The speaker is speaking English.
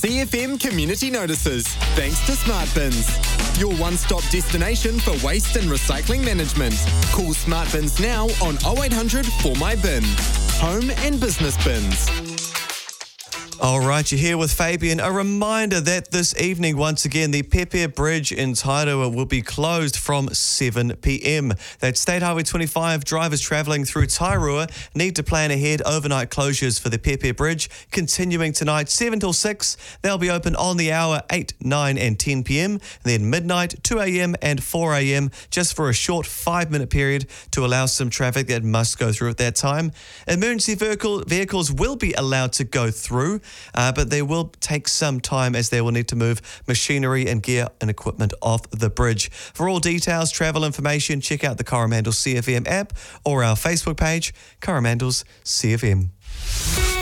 CFM Community Notices, thanks to Smart Bins. Your one-stop destination for waste and recycling management. Call Smart Bins now on 0800 For My Bin. Home and business bins. All right, you're here with Fabian. A reminder that this evening, once again, the Pepe Bridge in Tairua will be closed from 7 p.m. That's State Highway 25. Drivers travelling through Tairua need to plan ahead. Overnight closures for the Pepe Bridge continuing tonight, 7 till 6. They'll be open on the hour, 8, 9 and 10 p.m. Then midnight, 2 a.m. and 4 a.m. just for a short 5-minute period to allow some traffic that must go through at that time. Emergency vehicles will be allowed to go through. But they will take some time as they will need to move machinery and gear and equipment off the bridge. For all details, travel information, check out the Coromandel CFM app or our Facebook page, Coromandel CFM.